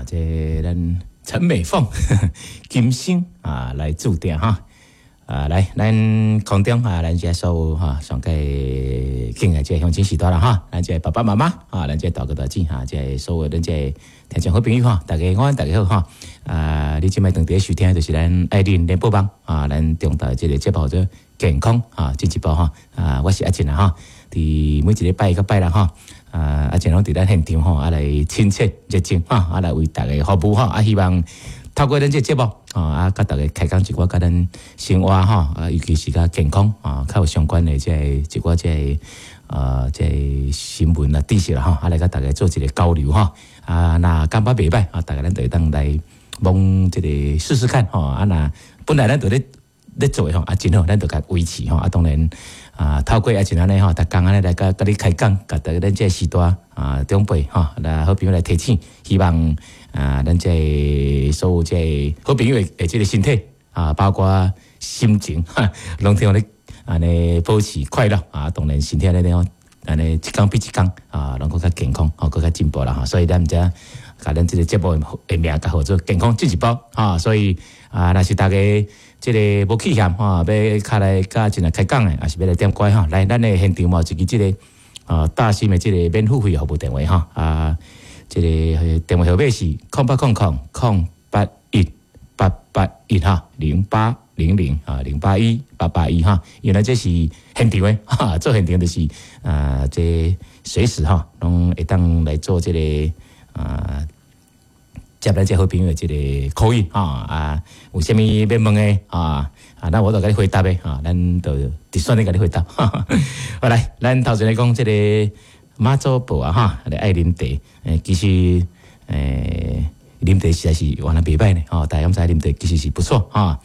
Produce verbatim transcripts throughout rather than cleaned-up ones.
这咱陈美凤、金星啊来注定哈。啊，来，咱空中啊，咱这所有哈，上个敬爱这乡亲时代啦哈，咱这爸爸妈妈啊，咱这大哥大姐哈，这所有咱这听众好朋友哈，大家安，大家好哈。啊，你即摆当地收听就是咱爱琳联播网啊，咱中台这个节目做健康啊，这一部哈啊，我是阿健啊哈，伫每一个拜一个拜啦哈。啊，阿健拢伫咱现场吼，啊来亲切热情哈，啊来为大家服务哈，啊希望透过咱这节目啊，啊，甲大家开讲一寡甲咱生活哈，啊，尤其是甲健康啊，较有相关的这一寡这呃这新闻啊、知识啦哈，啊来甲大家做一个交流哈，啊，那感觉袂歹啊，大家咱就当来望这个试试看哈，啊那本来咱就咧咧做吼，啊，真好，咱就甲维持吼，啊，当然。啊，透过啊，像安尼吼，逐工安尼来甲甲你开讲，甲大家咱这时代啊长辈吼，来好朋友来提醒，希望啊，咱这所有这好朋友的这个身体啊，包括心情，哈，拢听咧安尼保持快乐啊，当然身体咧吼，安尼一天比一天啊，能够较健康，哦，更加进步啦哈，所以咱毋则甲咱这个节目的名叫做健康进一步啊，所以啊，若是大家。这个无气险哈，要卡来甲进来开讲的，还是要来点关哈。来，咱的现场嘛，一个这个啊大型的这个免付费服务电话哈啊，这个电话号码是空八空空空八一八八一哈零八零零啊零八一八八一哈。原来这是现场的哈，做现场就是啊，这随时哈，拢会当来做这个啊。接咱这好朋友的这个口音哈啊，有啥物要问的啊啊，那我就甲你回答呗啊，咱就直选你甲你回答。哈哈好来，咱头先来讲这个马祖堡啊哈，爱啉茶，诶，其实诶啉茶实在是原来袂歹呢，哦，大家知啉茶其实是不错哈。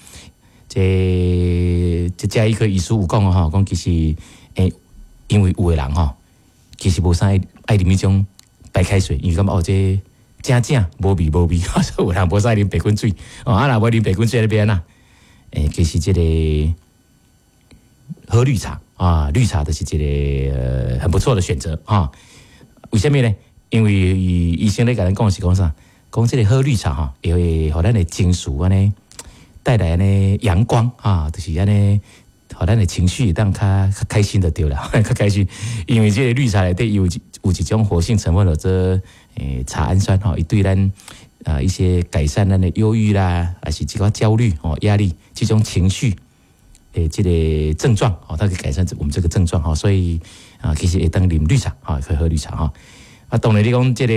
这这加一个医师有讲哈，讲其实诶，因为有的人哈，其实无啥爱啉迄种白开水，因为感觉哦这。正正无味无味，所以有人无使啉白滚水。哦，啊，若无啉白滚水那边呐，诶，其实这个喝绿茶啊，绿茶就是这个、呃、很不错的选择啊。为什么呢？因为医生咧甲咱讲是讲啥？讲这个喝绿茶哈，也会互咱的情绪安尼带来呢阳光啊，就是安尼，互咱的情绪当较较开心的对啦，较开心。因为这个绿茶内底有有一种活性成分叫做。诶，茶氨酸吼，伊对咱啊一些改善咱的忧郁啦，还是这个焦虑哦、压力这种情绪诶，这个症状哦，它可以改善我们这个症状哈，所以啊，其实会当啉绿茶哈，可以喝绿茶哈。啊，当然你讲这个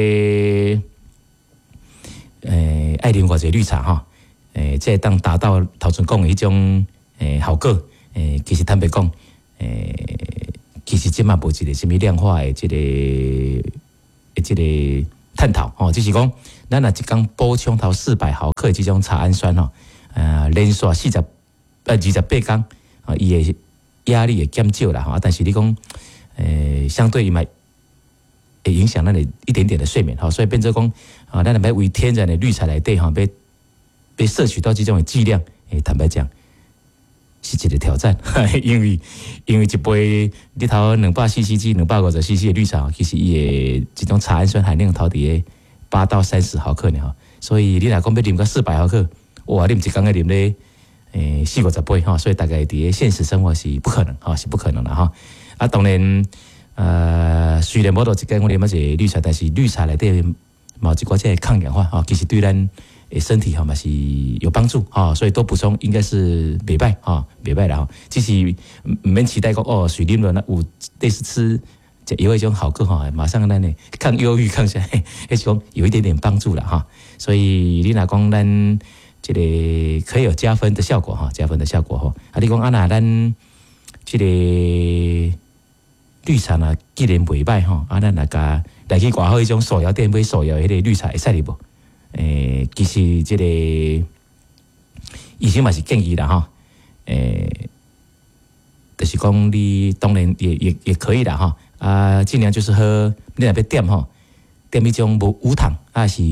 诶，爱啉偌济绿茶哈，诶，这当达到头先讲的迄种诶效果诶，其实坦白讲诶，其实即嘛无一个什么量化的这个。这个探讨哦，就是讲，咱若一天补充头四百毫克的这种茶氨酸哦，呃，连续四十呃二十八天啊，伊的压力会减少啦哈。但是你讲，呃，相对于嘛，会影响咱的一点点的睡眠哈，所以变做讲啊，咱要为天然的绿茶来对哈，要要摄取到这种的剂量，诶，坦白讲。是一个挑战，因为因为一杯里头两百 C C 至两百五十 C C 的绿茶，其实伊的这种茶氨酸含量头伫八到三十毫克呢哈，所以你若讲要啉个四百毫克，哇，你毋一工要啉咧诶四五十杯哈，所以大概伫现实生活是不可能哈，是不可能的哈。啊，当然呃，虽然无到一间我啉乜一绿茶，但是绿茶内底嘛有一寡即抗氧化哈，其实对咱。身体哈嘛是有帮助哈，所以多补充应该是袂歹哈，袂歹啦哈。只是唔免期待讲哦，水啉了那有类似吃这有一种好个哈，马上咱呢抗忧郁抗啥，还是讲有一点点帮助了哈。所以你若讲咱这个可以有加分的效果哈，加分的效果哈。啊，你讲啊那咱这个绿茶呢，既然袂歹哈，啊咱来甲来去挂好一种手摇店买手摇迄个绿茶会使哩无？诶，其实这个医生嘛是建议啦哈，诶，就是讲你当然也也也可以啦哈，啊，尽量就是喝你若要点吼，点一种无无糖，还是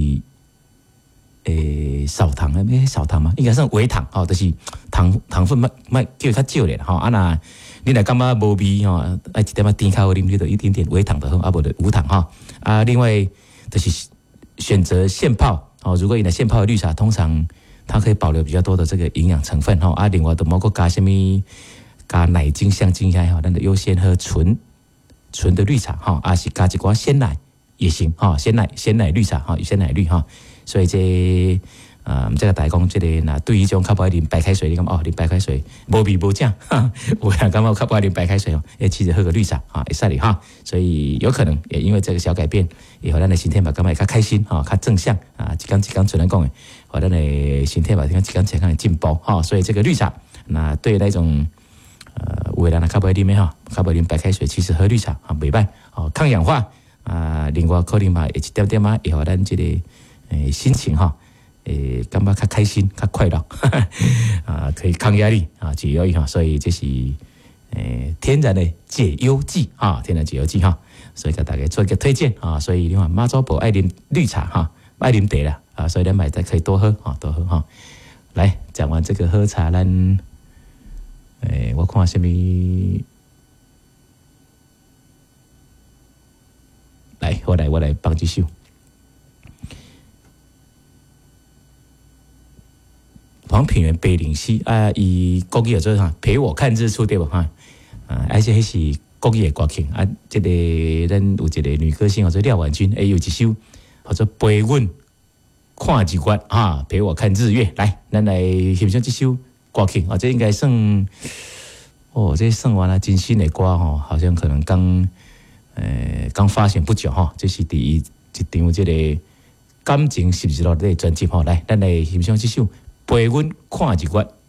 诶少糖啊？咩少糖嘛？应该算微糖吼，就是糖糖分卖卖叫较少咧吼，啊那你若感觉无味吼，爱一点仔甜口啉，你就一点点微糖的好，啊无就无糖哈，啊另外就是选择现泡。 哦，如果你的现泡的绿茶，通常它可以保留比较多的这个营养成分哈。啊，另外都包括加什么加奶精、香精呀，哈，咱就优先喝纯纯的绿茶哈，啊是加一寡鲜奶也行哈，鲜奶鲜奶绿茶哈，鲜奶绿哈。所以这啊，这个大家讲，这个那对于这种较不爱啉白开水，你讲哦，啉白开水无味无酱，有人感觉较不爱啉白开水哦，诶，其实喝个绿茶啊，会使哩哈。所以有可能也因为这个小改变，以后咱的身体嘛，感觉较开心哈，较正向啊，一天一天纯人讲的，和咱的身体嘛，一天一天健康的进步哈。所以这个绿茶，那对那种呃，有的人较不爱啉的哈，较不爱啉白开水，其实喝绿茶啊，袂歹哦，抗氧化啊，另外可能嘛，会一点点嘛，以后咱这个诶心情哈。诶，感觉较开心、较快乐，啊，可以抗压力啊，解忧哈，所以这是诶天然的解忧剂啊，天然解忧剂哈，所以给大家做一个推荐啊，所以你看妈祖婆爱啉绿茶哈，爱啉茶啦啊，所以咱买再可以多喝啊，多喝哈。来讲完这个喝茶，咱诶，我看什么？来，我来，我来帮一首。黄品源北岭西啊，以国语做哈，陪我看日出对吧哈？啊，而且迄是国语的歌曲啊，这个咱有一个女歌星叫做廖婉君，哎，有一首叫做陪阮看日月啊，陪我看日月。来，咱来欣赏这首歌曲啊，这应该算哦，这算完了真新的歌吼，好像可能刚呃刚发行不久哈，这是第一一张这个感情是不是咯？这专辑吼，来，咱来欣赏这首。陪阮看日月。